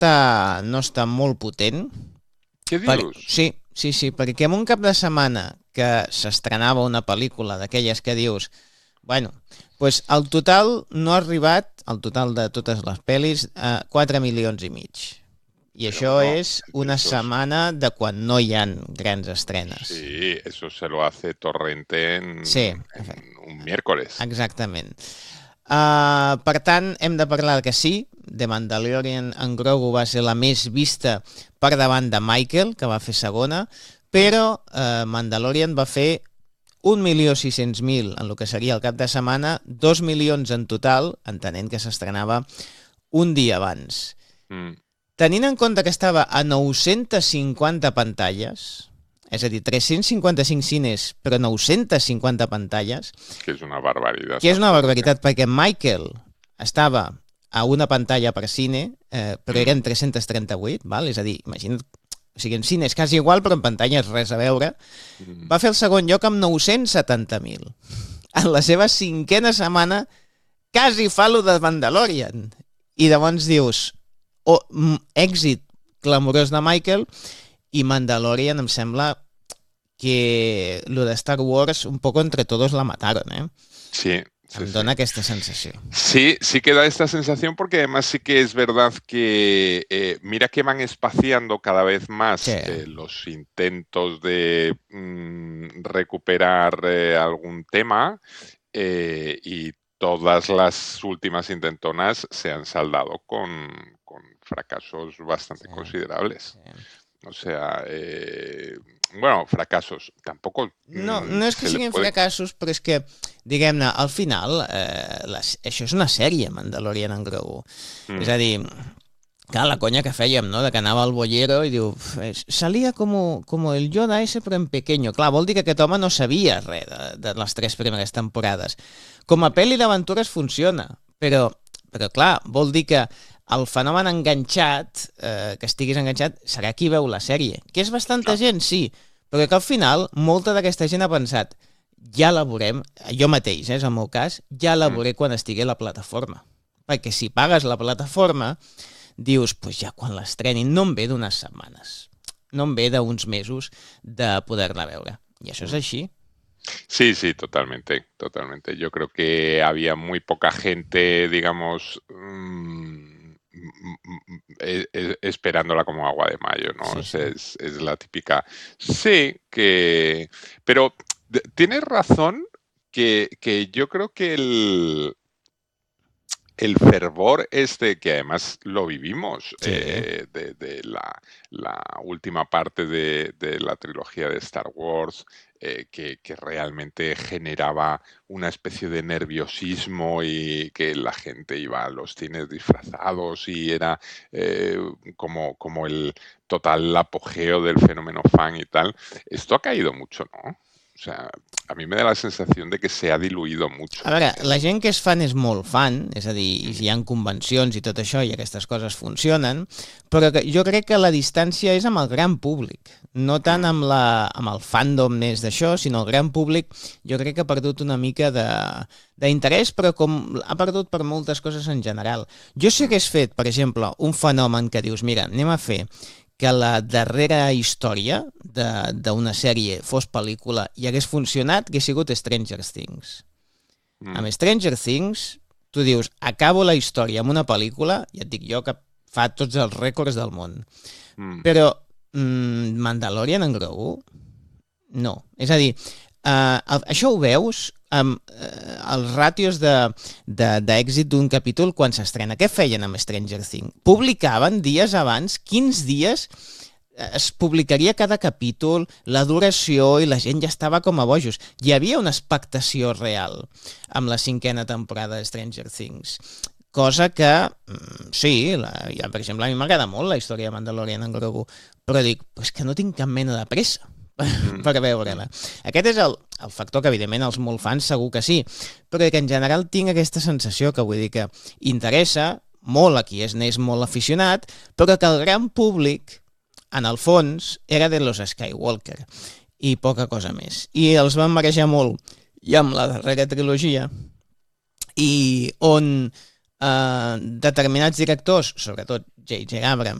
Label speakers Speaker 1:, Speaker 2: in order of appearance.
Speaker 1: està molt potent.
Speaker 2: Què dius?
Speaker 1: Sí, perquè en un cap de setmana que s'estrenava una pel·lícula d'aquelles que dius, bueno, doncs el total no ha arribat, el total de totes les pel·lis, a 4,5 milions. I això és una setmana de quan no hi ha grans estrenes.
Speaker 2: Sí, eso se lo hace Torrente en un miércoles.
Speaker 1: Exactament. Per tant, hem de parlar que sí, The Mandalorian en Grogu va ser la més vista per davant de Michael, que va fer segona, però Mandalorian va fer 1.600.000 en el que seria el cap de setmana, 2 milions en total, entenent que s'estrenava un dia abans. Tenint en compte que estava a 950 pantalles, és a dir, 355 cines, però 950 pantalles...
Speaker 2: Que és una barbaritat.
Speaker 1: Que és una barbaritat, perquè Michael estava a una pantalla per cine, però eren 338, val? És a dir, imagina't, o sigui, en cine és quasi igual, però en pantalla és res a veure. Va fer el segon lloc amb 970.000. En la seva 5a setmana, quasi fa lo de Mandalorian. I llavors dius, èxit clamorós de Michael, i Mandalorian em sembla que lo de Star Wars un poco entre todos la mataron, ¿eh?
Speaker 2: Sí.
Speaker 1: Em dona esta sensación.
Speaker 2: Sí que da esta sensación porque además sí que es verdad que mira que van espaciando cada vez más los intentos de recuperar algún tema y todas las últimas intentonas se han saldado con fracasos bastante considerables. O sea, bueno, fracasos, tampoc...
Speaker 1: No és que siguin fracassos, però és que, diguem-ne, al final, això és una sèrie, Mandalorian en Grogu. És a dir, clar, la conya que fèiem, no?, de que anava al bollero i diu, salía como el Yoda ese, però en pequeño. Clar, vol dir que aquest home no sabia res de les 3 primeres temporades. Com a pel·li d'aventures funciona, però clar, vol dir que el fenomen enganxat, que estiguis enganxat, serà qui veu la sèrie. Que és bastanta gent, sí, però que al final molta d'aquesta gent ha pensat ja la veurem, jo mateix, és el meu cas, ja la veuré quan estigui a la plataforma. Perquè si pagues la plataforma, dius, pues ja quan l'estrenin, no em ve d'unes setmanes, no em ve d'uns mesos de poder-la veure. I això és així.
Speaker 2: Sí, totalmente. Yo creo que había muy poca gente, digamos... esperándola como agua de mayo, ¿no? Sí. Es la típica... Sí, que... Pero tienes razón que yo creo que el fervor que además lo vivimos de la última parte de la trilogía de Star Wars, que realmente generaba una especie de nerviosismo y que la gente iba a los cines disfrazados y era como el total apogeo del fenómeno fan y tal. Esto ha caído mucho, ¿no? O sea, a mi me da la sensació de que se ha diluïdo mucho.
Speaker 1: A veure, la gent que és fan és molt fan, és a dir, hi ha convencions i tot això i aquestes coses funcionen, però jo crec que la distància és amb el gran públic, no tant amb el fandom més d'això, sinó el gran públic jo crec que ha perdut una mica d'interès, però com ha perdut per moltes coses en general. Jo sí que hagués fet, per exemple, un fenomen que dius, mira, anem a fer que la darrera història d'una sèrie fos pel·lícula i hagués funcionat, hagués sigut Stranger Things. Amb Stranger Things, tu dius, acabo la història amb una pel·lícula, i et dic jo que fa tots els rècords del món. Però Mandalorian en Grogu? No. És a dir, això ho veus amb els ràtios d'èxit d'un capítol quan s'estrena. Què feien amb Stranger Things? Publicaven dies abans, 15 dies, es publicaria cada capítol, la duració, i la gent ja estava com a bojos. Hi havia una expectació real amb la 5a temporada de Stranger Things. Cosa que, sí, per exemple, a mi m'agrada molt la història de Mandalorian en Grogu, però dic, és que no tinc cap mena de pressa per veure-la. Aquest és el factor que, evidentment, els molt fans segur que sí, però que en general tinc aquesta sensació que vull dir que interessa molt a qui n'és molt aficionat, però que el gran públic, en el fons, era de los Skywalker i poca cosa més. I els van marejar molt, i amb la darrera trilogia, i on determinats directors, sobretot J.J. Abrams